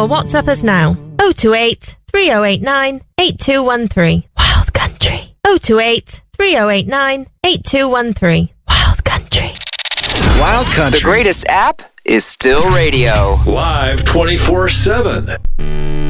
or WhatsApp us now. 028 3089 8213. Wild Country. 028 3089 8213. Wild Country. Wild Country. The greatest app is still radio. Live 24/7.